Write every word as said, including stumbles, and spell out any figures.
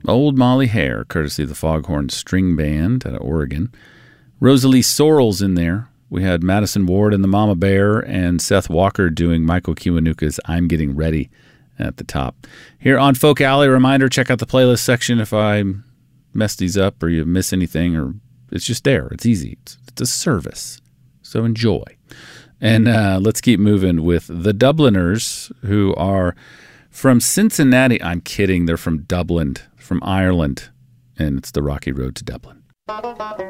Old Molly Hare, courtesy of the Foghorn String Band out of Oregon. Rosalie Sorrell's in there. We had Madison Ward and the Mama Bear and Seth Walker doing Michael Kiwanuka's I'm Getting Ready at the top. Here on Folk Alley, reminder, check out the playlist section if I mess these up or you miss anything, or it's just there. It's easy. It's, it's a service. So enjoy. And uh, let's keep moving with the Dubliners, who are from Cincinnati. I'm kidding. They're from Dublin, from Ireland, and it's the Rocky Road to Dublin.